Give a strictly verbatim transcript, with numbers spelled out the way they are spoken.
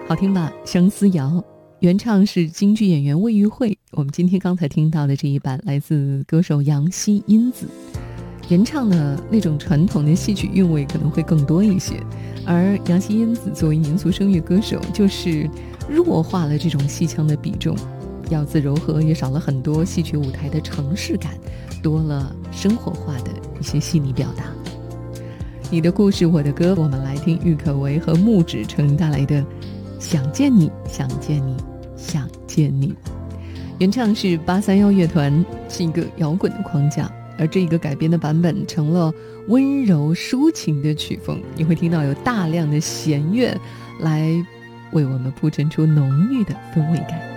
好听吧？相思谣，原唱是京剧演员魏玉慧。我们今天刚才听到的这一版来自歌手杨希因子，原唱呢那种传统的戏曲韵味可能会更多一些，而杨希因子作为民俗声乐歌手，就是弱化了这种戏腔的比重，咬字柔和，也少了很多戏曲舞台的城市感，多了生活化的一些细腻表达。你的故事我的歌，我们来听郁可唯和穆芷成带来的想见你想见你想见你。原唱是八三幺乐团，是一个摇滚的框架，而这个改编的版本成了温柔抒情的曲风，你会听到有大量的弦乐来为我们铺陈出浓郁的氛围感。